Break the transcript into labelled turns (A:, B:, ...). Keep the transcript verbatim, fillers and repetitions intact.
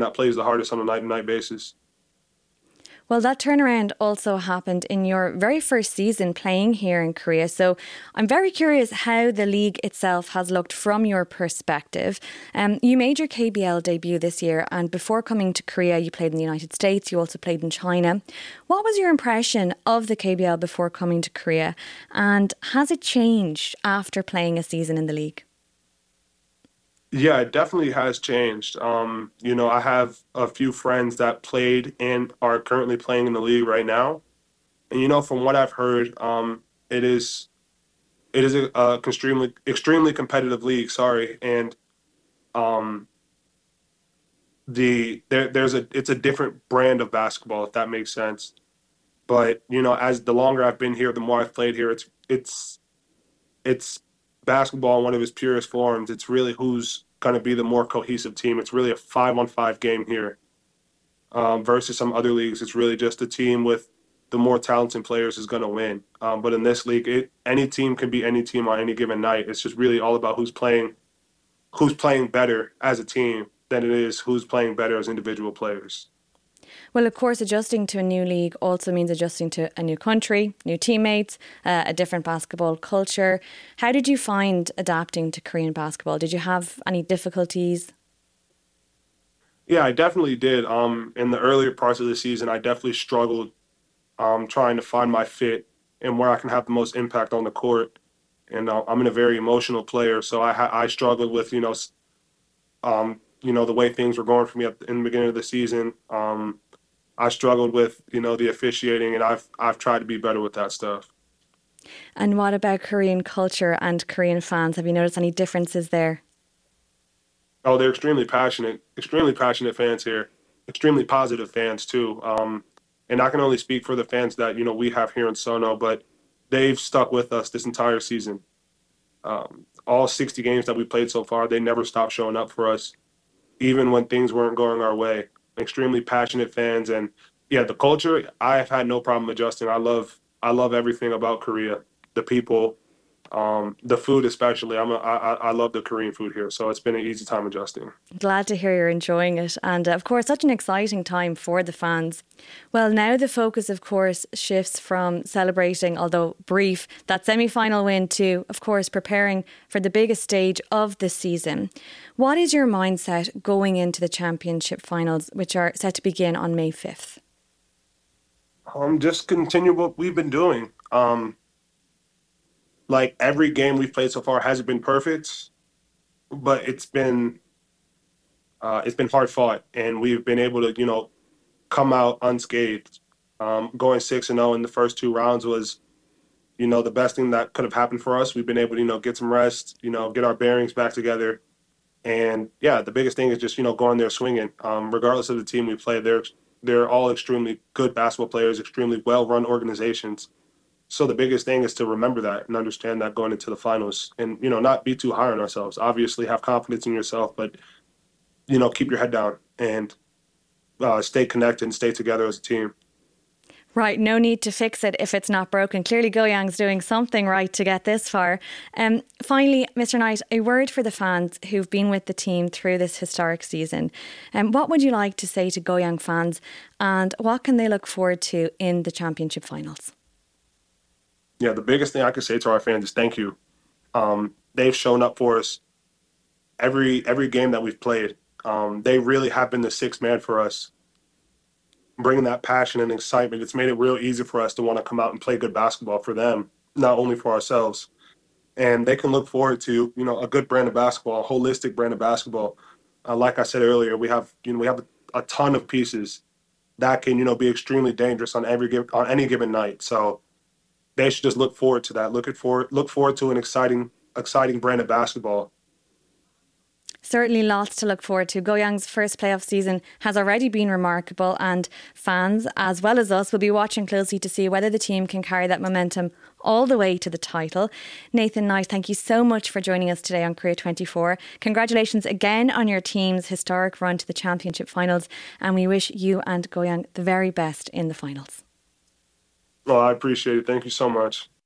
A: that plays the hardest on a night-to-night basis.
B: Well, that turnaround also happened in your very first season playing here in Korea. So I'm very curious how the league itself has looked from your perspective. Um, you made your K B L debut this year, and before coming to Korea, you played in the United States. You also played in China. What was your impression of the K B L before coming to Korea? And has it changed after playing a season in the league?
A: Yeah, it definitely has changed. Um, you know, I have a few friends that played and are currently playing in the league right now. And you know, from what I've heard, um, it is it is a, a extremely extremely competitive league. Sorry, and um, the there there's a it's a different brand of basketball, if that makes sense. But you know, as the longer I've been here, the more I've played here, it's it's it's basketball in one of its purest forms. It's really who's going to be the more cohesive team. It's really a five on five game here, um, versus some other leagues. It's really just a team with the more talented players is going to win. Um, but in this league, it, any team can be any team on any given night. It's just really all about who's playing, who's playing better as a team than it is who's playing better as individual players.
B: Well, of course, adjusting to a new league also means adjusting to a new country, new teammates, uh, a different basketball culture. How did you find adapting to Korean basketball? Did you have any difficulties?
A: Yeah, I definitely did. Um, in the earlier parts of the season, I definitely struggled um, trying to find my fit and where I can have the most impact on the court. And uh, I'm in a very emotional player, so I ha- I struggled with you know, um, you know the way things were going for me at, in the beginning of the season. Um, I struggled with you know the officiating, and I've I've tried to be better with that stuff.
B: And what about Korean culture and Korean fans? Have you noticed any differences there?
A: Oh, they're extremely passionate, extremely passionate fans here, extremely positive fans too. Um, and I can only speak for the fans that you know we have here in Sono, but they've stuck with us this entire season. Um, all sixty games that we played so far, they never stopped showing up for us, even when things weren't going our way. Extremely passionate fans, and yeah, the culture. I've had no problem adjusting. I love, I love everything about Korea. The people, um, the food especially. I'm a, I, I love the Korean food here, so it's been an easy time adjusting.
B: Glad to hear you're enjoying it. And uh, of course, such an exciting time for the fans. Well, now the focus, of course, shifts from celebrating, although brief, that semi-final win to, of course, preparing for the biggest stage of the season. What is your mindset going into the championship finals, which are set to begin on May fifth?
A: Um, just continue what we've been doing. Um, like every game we've played so far hasn't been perfect, but it's been uh, it's been hard fought, and we've been able to you know come out unscathed. Um, going six and zero in the first two rounds was, you know, the best thing that could have happened for us. We've been able to, you know, get some rest, you know, get our bearings back together, and yeah, the biggest thing is just you know going there swinging. Um, regardless of the team we play, they're they're all extremely good basketball players, extremely well-run organizations. So the biggest thing is to remember that and understand that going into the finals, and you know, not be too high on ourselves. Obviously, have confidence in yourself, but you know, keep your head down and uh, stay connected and stay together as a team.
B: Right, no need to fix it if it's not broken. Clearly, Goyang's doing something right to get this far. Um, finally, Mister Knight, a word for the fans who've been with the team through this historic season. Um, what would you like to say to Goyang fans, and what can they look forward to in the championship finals?
A: Yeah, the biggest thing I could say to our fans is thank you. Um, they've shown up for us every every game that we've played. Um, they really have been the sixth man for us, bringing that passion and excitement. It's made it real easy for us to want to come out and play good basketball for them, not only for ourselves. And they can look forward to, you know, a good brand of basketball, a holistic brand of basketball. Uh, like I said earlier, we have, you know, we have a, a ton of pieces that can, you know, be extremely dangerous on every give, on any given night. So they should just look forward to that. Look forward, look forward to an exciting, exciting brand of basketball.
B: Certainly lots to look forward to. Goyang's first playoff season has already been remarkable, and fans, as well as us, will be watching closely to see whether the team can carry that momentum all the way to the title. Nathan Knight, thank you so much for joining us today on Korea twenty-four. Congratulations again on your team's historic run to the championship finals, and we wish you and Goyang the very best in the finals.
A: Well, I appreciate it. Thank you so much.